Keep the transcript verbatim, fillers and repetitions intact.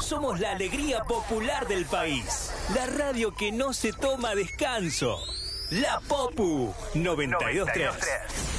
somos la alegría popular del país. La radio que no se toma descanso. La Popu noventa y dos punto tres.